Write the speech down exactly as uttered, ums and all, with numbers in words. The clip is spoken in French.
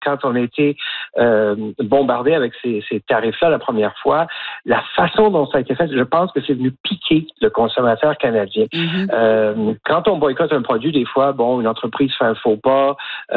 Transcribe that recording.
quand on a été euh, bombardé avec ces, ces tarifs-là la première fois, la façon dont ça a été fait, je pense que c'est venu piquer le consommateur canadien. Mm-hmm. Euh, quand on boycotte un produit, des fois, bon, une entreprise fait un faux pas,